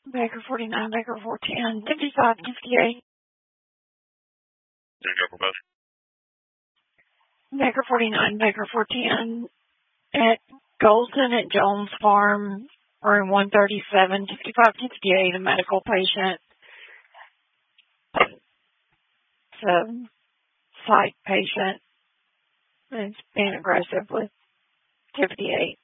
Baker 49, Baker 410, 55, 58. Baker 49, Baker 410 at Golden at Jones Farm, room 137, 55, 58, a medical patient. It's a psych patient. It's being aggressive with 58.